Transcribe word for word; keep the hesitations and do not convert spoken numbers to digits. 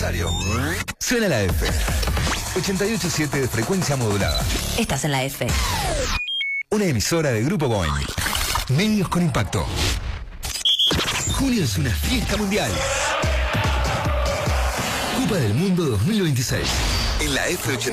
Rosario. Suena la F. ochenta y ocho punto siete de frecuencia modulada. Estás en la F. Una emisora de Grupo Boing. Medios con impacto. Junio es una fiesta mundial. Copa del Mundo dos mil veintiséis. En la F ochenta.